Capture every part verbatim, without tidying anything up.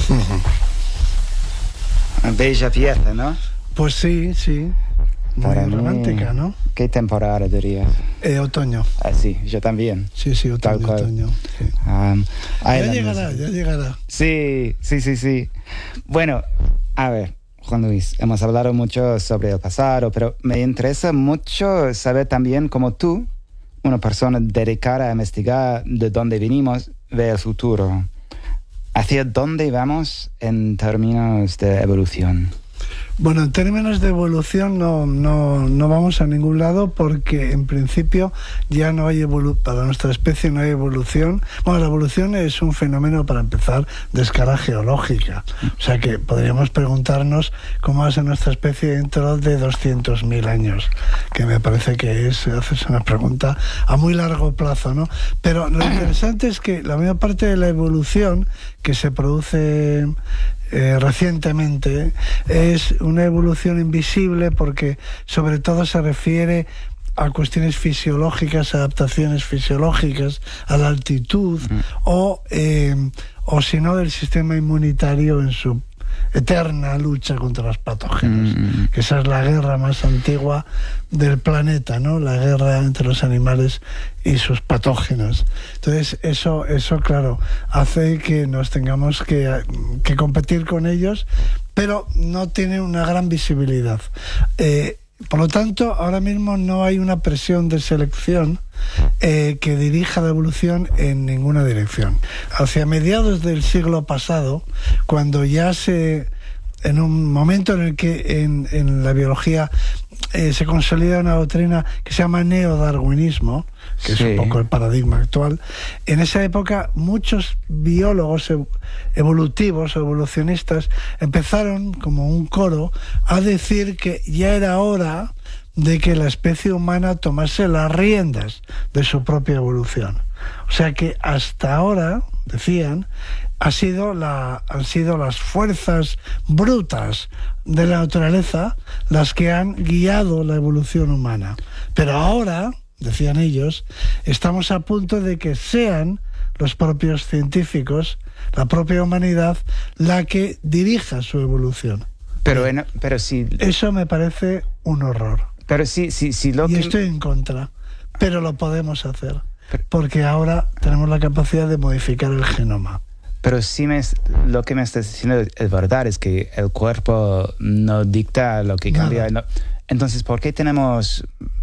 Uh-huh. Bella pieza, ¿no? Pues sí, sí. Muy Para romántica, mí, ¿no? ¿Qué temporada dirías? Eh, otoño. Ah, sí, yo también. Sí, sí, otoño, otoño. Sí. Um, ya llegará, ya llegará. Sí, sí, sí, sí. Bueno, a ver, Juan Luis, hemos hablado mucho sobre el pasado, pero me interesa mucho saber también cómo tú, una persona dedicada a investigar de dónde venimos, ve el futuro. ¿Hacia dónde vamos en términos de evolución? Bueno, en términos de evolución no, no, no vamos a ningún lado porque en principio ya no hay evolución, para nuestra especie no hay evolución. Bueno, la evolución es un fenómeno, para empezar, de escala geológica. O sea que podríamos preguntarnos cómo va a ser nuestra especie dentro de doscientos mil años, que me parece que es hacerse una pregunta a muy largo plazo, ¿no? Pero lo interesante es que la mayor parte de la evolución que se produce Eh, recientemente es una evolución invisible porque sobre todo se refiere a cuestiones fisiológicas, adaptaciones fisiológicas, a la altitud, mm. o, eh, o si no del sistema inmunitario en su eterna lucha contra los patógenos, mm. que esa es la guerra más antigua del planeta, ¿no? La guerra entre los animales y sus patógenos. Entonces eso, eso claro, hace que nos tengamos que, que competir con ellos, pero no tiene una gran visibilidad. Eh, por lo tanto, ahora mismo no hay una presión de selección eh, que dirija la evolución en ninguna dirección. Hacia mediados del siglo pasado, cuando ya se, en un momento en el que en, en la biología eh, se consolida una doctrina que se llama neodarwinismo, que sí. es un poco el paradigma actual, en esa época muchos biólogos evolutivos o evolucionistas empezaron como un coro a decir que ya era hora de que la especie humana tomase las riendas de su propia evolución. O sea que hasta ahora, decían, ha sido la, han sido las fuerzas brutas de la naturaleza las que han guiado la evolución humana. Pero ahora, decían ellos, estamos a punto de que sean los propios científicos, la propia humanidad, la que dirija su evolución. Pero, en, pero si... Eso me parece un horror. Pero si, si, si lo y que... estoy en contra, pero lo podemos hacer, porque ahora tenemos la capacidad de modificar el genoma. Pero sí me, lo que me estás diciendo es verdad, es que el cuerpo no dicta lo que cambia. No. Entonces, ¿por qué tenemos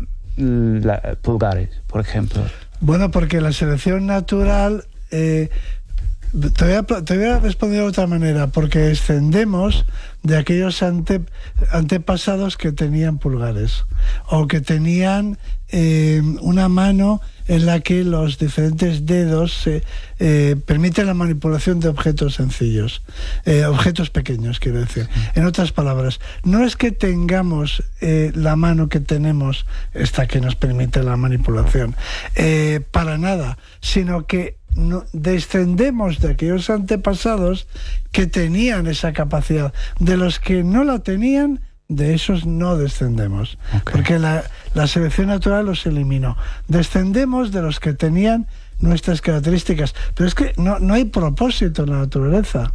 la, pulgares, por ejemplo? Bueno, porque la selección natural... Eh, te, voy a, te voy a responder de otra manera, porque descendemos de aquellos ante, antepasados que tenían pulgares, o que tenían eh, una mano en la que los diferentes dedos eh, eh, permiten la manipulación de objetos sencillos, eh, objetos pequeños, quiero decir. En otras palabras, no es que tengamos eh, la mano que tenemos, esta que nos permite la manipulación, eh, para nada, sino que no, descendemos de aquellos antepasados que tenían esa capacidad. De los que no la tenían, de esos no descendemos, okay. porque la, la selección natural los eliminó. Descendemos de los que tenían nuestras características, pero es que no, no hay propósito en la naturaleza.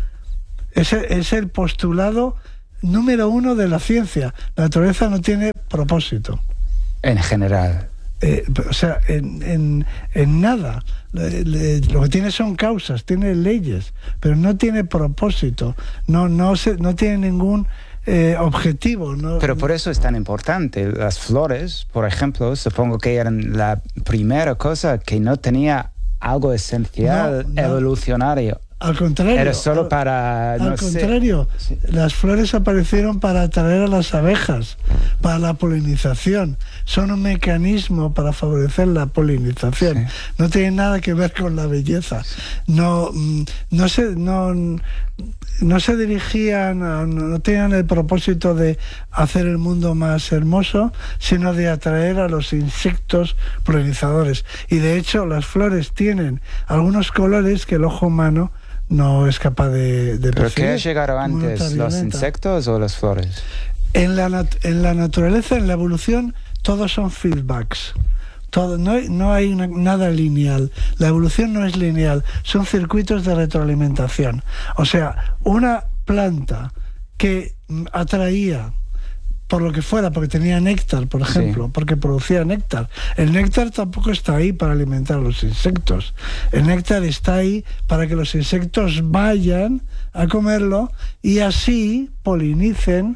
Ese es el postulado número uno de la ciencia. La naturaleza no tiene propósito. En general. Eh, o sea, en, en, en nada. Le, le, lo que tiene son causas, tiene leyes, pero no tiene propósito. No, no, se, no tiene ningún... Eh, objetivo, ¿no? Pero por eso es tan importante. Las flores, por ejemplo, supongo que eran la primera cosa que no tenía algo esencial, no, no. evolucionario. Al contrario. Era solo para... Al no contrario, sé. Las flores aparecieron para atraer a las abejas, para la polinización. Son un mecanismo para favorecer la polinización. Sí. No tienen nada que ver con la belleza. No, no se, no, no se dirigían, no tenían el propósito de hacer el mundo más hermoso, sino de atraer a los insectos polinizadores. Y de hecho, las flores tienen algunos colores que el ojo humano no es capaz de, de ¿Pero qué llegaron antes, los insectos o las flores? En la, en la naturaleza, en la evolución, todos son feedbacks. Todo, no hay, no hay una, nada lineal. La evolución no es lineal, son circuitos de retroalimentación. O sea, una planta que atraía por lo que fuera, porque tenía néctar, por ejemplo, sí. porque producía néctar. El néctar tampoco está ahí para alimentar a los insectos. El néctar está ahí para que los insectos vayan a comerlo y así polinicen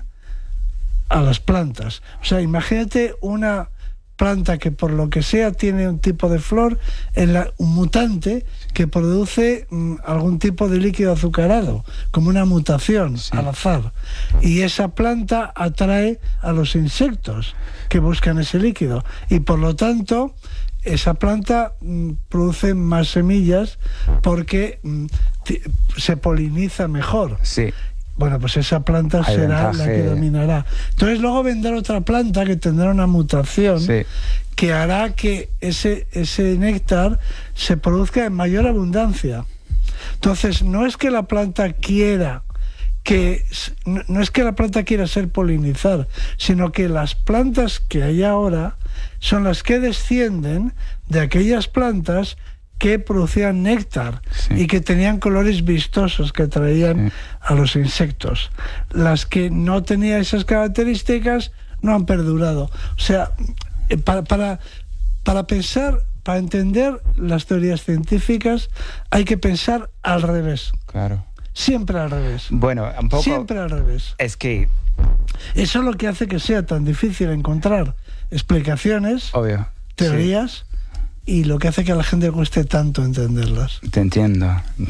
a las plantas. O sea, imagínate una planta que por lo que sea tiene un tipo de flor, en la, un mutante que produce mm, algún tipo de líquido azucarado, como una mutación sí. al azar. Y esa planta atrae a los insectos que buscan ese líquido. Y por lo tanto, esa planta mm, produce más semillas porque mm, se poliniza mejor. Sí. Bueno, pues esa planta Hay será ventaje. la que dominará. Entonces luego vendrá otra planta que tendrá una mutación sí. que hará que ese, ese néctar se produzca en mayor abundancia. Entonces no es que la planta quiera que no, no es que la planta quiera ser polinizar, sino que las plantas que hay ahora son las que descienden de aquellas plantas que producían néctar sí. y que tenían colores vistosos que atraían sí. a los insectos. Las que no tenían esas características no han perdurado. O sea, para, para, para pensar, para entender las teorías científicas, hay que pensar al revés. Claro. Siempre al revés. Bueno, un poco... Siempre al revés. Es que... Eso es lo que hace que sea tan difícil encontrar explicaciones, obvio, teorías... Sí. Y lo que hace que a la gente le cueste tanto entenderlas. Te entiendo.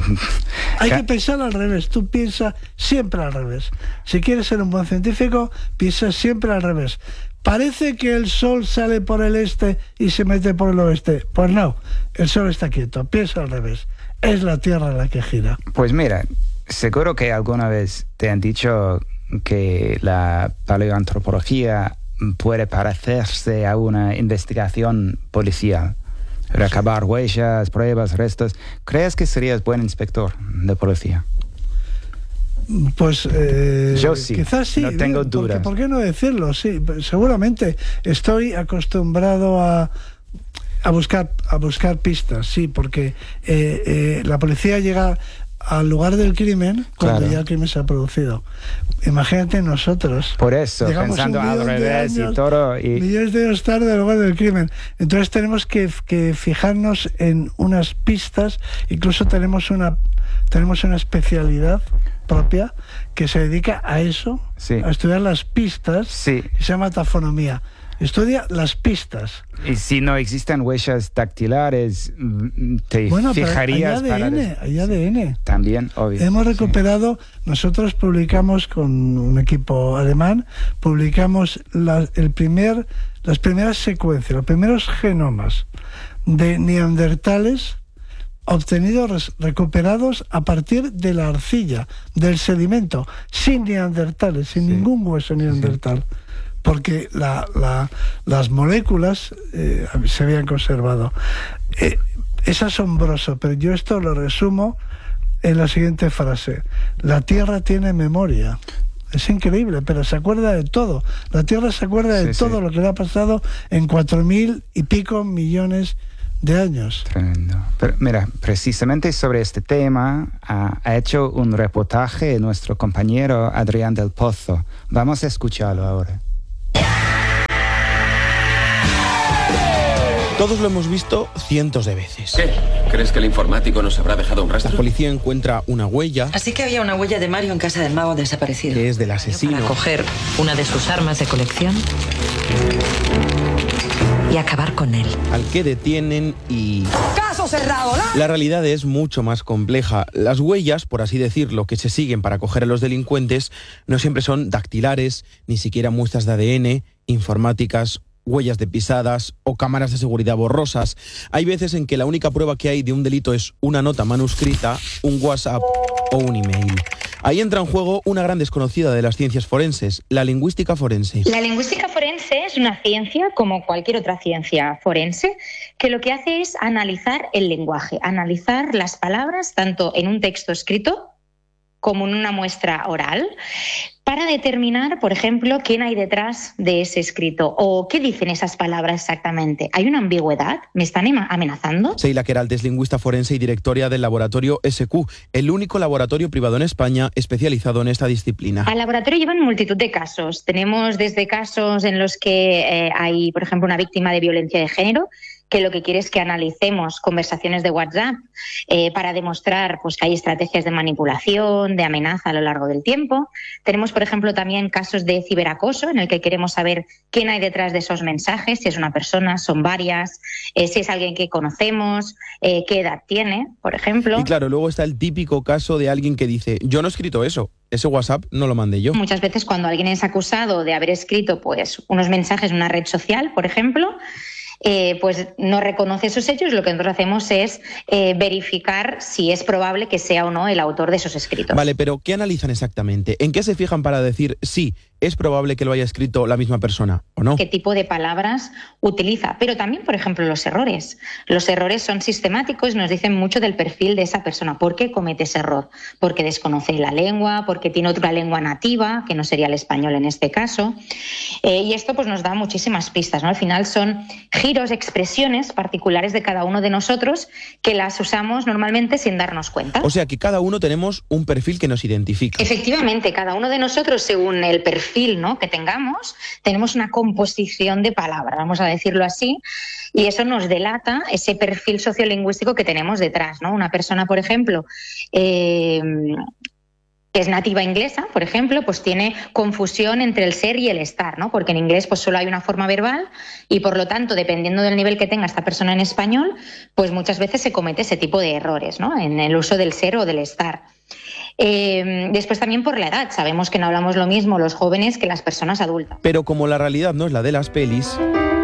Hay que pensar al revés. Tú piensas siempre al revés. Si quieres ser un buen científico, piensa siempre al revés. Parece que el sol sale por el este y se mete por el oeste. Pues no, el sol está quieto. Piensa al revés. Es la Tierra la que gira. Pues mira, seguro que alguna vez te han dicho que la paleoantropología puede parecerse a una investigación policial. Recabar huellas, pruebas, restos. ¿Crees que serías buen inspector de policía? Pues eh, yo sí, quizás sí. No tengo ¿por dudas. qué, ¿Por qué no decirlo? Sí, seguramente estoy acostumbrado a, a buscar a buscar pistas, sí, porque eh, eh, la policía llega al lugar del crimen cuando claro. ya el crimen se ha producido. Imagínate nosotros. Por eso, pensando al revés años, y todo. Y... millones de años tarde al lugar del crimen. Entonces tenemos que, que fijarnos en unas pistas. Incluso tenemos una, tenemos una especialidad propia que se dedica a eso, sí. a estudiar las pistas. Sí. Se llama tafonomía. Estudia las pistas. Y si no existen huellas dactilares, te bueno, fijarías hay A D N, para... hay A D N. También, obvio. Hemos recuperado, sí. nosotros publicamos con un equipo alemán, publicamos la, el primer, las primeras secuencias, los primeros genomas de neandertales obtenidos, recuperados a partir de la arcilla, del sedimento, sin neandertales, sin sí. ningún hueso neandertal. Sí. Porque la, la, las moléculas eh, se habían conservado. Eh, es asombroso, pero yo esto lo resumo en la siguiente frase. La Tierra tiene memoria. Es increíble, pero se acuerda de todo. La Tierra se acuerda de sí, todo sí. lo que le ha pasado en cuatro mil y pico millones de años. Tremendo. Pero mira, precisamente sobre este tema ha, ha hecho un reportaje nuestro compañero Adrián del Pozo. Vamos a escucharlo ahora. Todos lo hemos visto cientos de veces. ¿Qué? ¿Crees que el informático nos habrá dejado un rastro? La policía encuentra una huella. Así que había una huella de Mario en casa del mago desaparecido. Que es del asesino. Para coger una de sus armas de colección y acabar con él. Al que detienen y... ¡Caso cerrado! ¿La? La realidad es mucho más compleja. Las huellas, por así decirlo, que se siguen para coger a los delincuentes, no siempre son dactilares, ni siquiera muestras de A D N, informáticas, huellas de pisadas o cámaras de seguridad borrosas. Hay veces en que la única prueba que hay de un delito es una nota manuscrita, un WhatsApp o un email. Ahí entra en juego una gran desconocida de las ciencias forenses, la lingüística forense. La lingüística forense es una ciencia, como cualquier otra ciencia forense, que lo que hace es analizar el lenguaje, analizar las palabras tanto en un texto escrito como en una muestra oral, para determinar, por ejemplo, quién hay detrás de ese escrito o qué dicen esas palabras exactamente. ¿Hay una ambigüedad? ¿Me están amenazando? Seila Queralt es lingüista forense y directora del laboratorio S Q, el único laboratorio privado en España especializado en esta disciplina. Al laboratorio llevan multitud de casos. Tenemos desde casos en los que eh, hay, por ejemplo, una víctima de violencia de género, que lo que quiere es que analicemos conversaciones de WhatsApp eh, para demostrar pues, que hay estrategias de manipulación, de amenaza a lo largo del tiempo. Tenemos, por ejemplo, también casos de ciberacoso en el que queremos saber quién hay detrás de esos mensajes, si es una persona, son varias, eh, si es alguien que conocemos, eh, qué edad tiene, por ejemplo. Y claro, luego está el típico caso de alguien que dice, yo no he escrito eso, ese WhatsApp no lo mandé yo. Muchas veces cuando alguien es acusado de haber escrito pues, unos mensajes en una red social, por ejemplo, Eh, pues no reconoce esos hechos, lo que nosotros hacemos es eh, verificar si es probable que sea o no el autor de esos escritos. Vale, pero ¿qué analizan exactamente? ¿En qué se fijan para decir sí, es probable que lo haya escrito la misma persona o no? ¿Qué tipo de palabras utiliza? Pero también, por ejemplo, los errores. Los errores son sistemáticos y nos dicen mucho del perfil de esa persona. ¿Por qué comete ese error? Porque desconoce la lengua, porque tiene otra lengua nativa, que no sería el español en este caso. Eh, y esto pues, nos da muchísimas pistas, ¿no? Al final son giros, expresiones particulares de cada uno de nosotros que las usamos normalmente sin darnos cuenta. O sea que cada uno tenemos un perfil que nos identifica. Efectivamente, cada uno de nosotros, según el perfil, ¿no?, que tengamos, tenemos una composición de palabras, vamos a decirlo así, y eso nos delata ese perfil sociolingüístico que tenemos detrás, ¿no? Una persona, por ejemplo, eh, que es nativa inglesa, por ejemplo, pues tiene confusión entre el ser y el estar, ¿no? Porque en inglés pues solo hay una forma verbal y por lo tanto, dependiendo del nivel que tenga esta persona en español, pues muchas veces se comete ese tipo de errores, ¿no?, en el uso del ser o del estar. Eh, después también por la edad, sabemos que no hablamos lo mismo los jóvenes que las personas adultas. Pero como la realidad no es la de las pelis,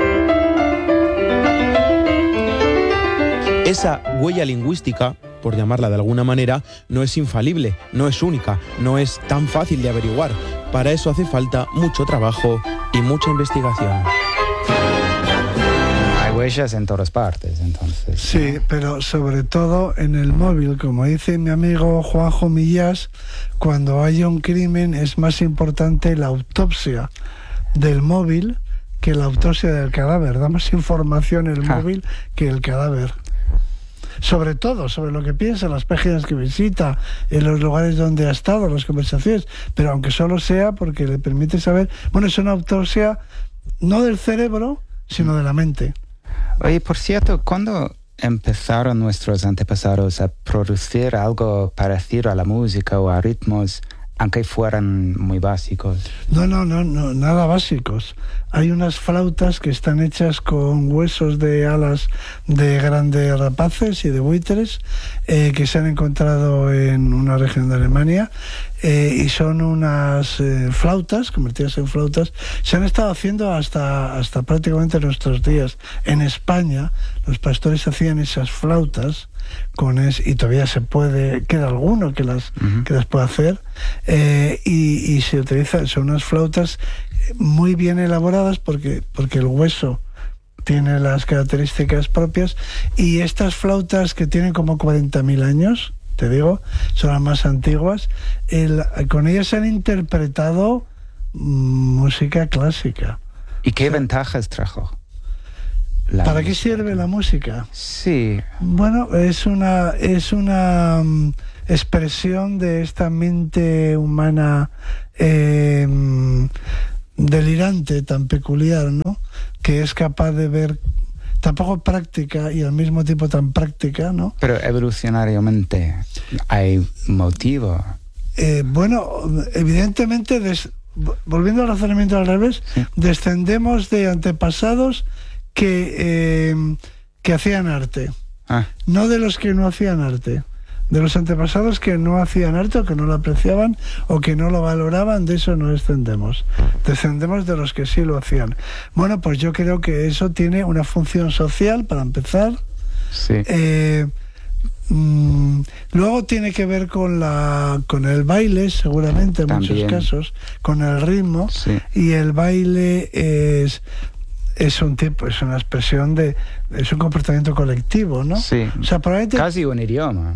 esa huella lingüística, por llamarla de alguna manera, no es infalible, no es única, no es tan fácil de averiguar. Para eso hace falta mucho trabajo y mucha investigación. Hay huellas en todas partes, entonces. Sí, pero sobre todo en el móvil, como dice mi amigo Juanjo Millás, cuando haya un crimen es más importante la autopsia del móvil que la autopsia del cadáver. Da más información el Ah. móvil que el cadáver. Sobre todo, sobre lo que piensa, las páginas que visita, en los lugares donde ha estado, las conversaciones, pero aunque solo sea porque le permite saber, bueno, es una autopsia no del cerebro, sino de la mente. Oye, por cierto, ¿cuándo empezaron nuestros antepasados a producir algo parecido a la música o a ritmos, aunque fueran muy básicos? No, no, no, no, nada básicos. Hay unas flautas que están hechas con huesos de alas de grandes rapaces y de buitres eh, que se han encontrado en una región de Alemania eh, y son unas eh, flautas, convertidas en flautas, se han estado haciendo hasta, hasta prácticamente nuestros días. En España los pastores hacían esas flautas con es, y todavía se puede, queda alguno que las, uh-huh. que las puede hacer eh, y, y se utilizan, son unas flautas muy bien elaboradas porque, porque el hueso tiene las características propias y estas flautas que tienen como cuarenta mil años, te digo, son las más antiguas, el, con ellas se han interpretado música clásica. ¿Y qué o sea, ventajas trajo? La ¿Para música? ¿Qué sirve la música? Sí. Bueno, es una, es una um, expresión de esta mente humana eh, delirante, tan peculiar, ¿no? Que es capaz de ver, tampoco práctica y al mismo tiempo tan práctica, ¿no? Pero evolucionariamente hay motivo. Eh, bueno, evidentemente, des, volviendo al razonamiento al revés, sí. descendemos de antepasados que, eh, que hacían arte, ah. no de los que no hacían arte, de los antepasados que no hacían arte o que no lo apreciaban o que no lo valoraban, de eso no descendemos, descendemos de los que sí lo hacían. Bueno, pues yo creo que eso tiene una función social, para empezar. Sí. Eh, mmm, luego tiene que ver con la con el baile, seguramente en También. muchos casos, con el ritmo, sí. y el baile es es un tipo, es una expresión de, es un comportamiento colectivo, ¿no? Sí. O sea, probablemente casi un idioma.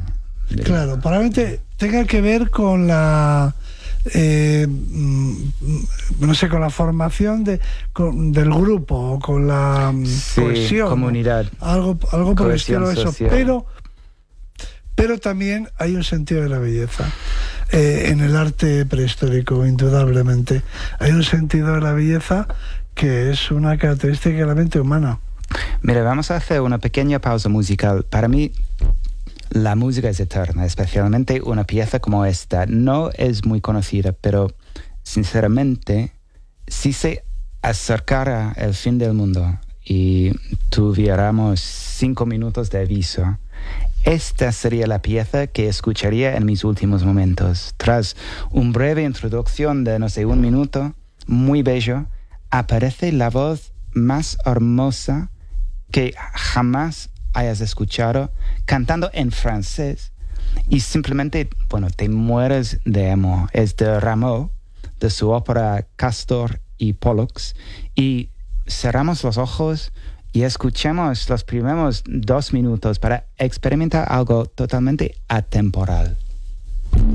Claro, probablemente tenga que ver con la... Eh, no sé, con la formación de, con, del grupo, con la sí, cohesión, comunidad, ¿no? algo, algo por el estilo de eso, social. pero pero también hay un sentido de la belleza eh, en el arte prehistórico, indudablemente hay un sentido de la belleza que es una característica de la mente humana. Mira, vamos a hacer una pequeña pausa musical. Para mí la música es eterna, especialmente una pieza como esta. No es muy conocida, pero sinceramente, si se acercara el fin del mundo y tuviéramos cinco minutos de aviso, esta sería la pieza que escucharía en mis últimos momentos. Tras una breve introducción de, no sé, un minuto, muy bello, aparece la voz más hermosa que jamás hayas escuchado, cantando en francés, y simplemente, bueno, te mueres de amor. Es de Rameau, de su ópera Castor y Pollux, y cerramos los ojos y escuchemos los primeros dos minutos para experimentar algo totalmente atemporal.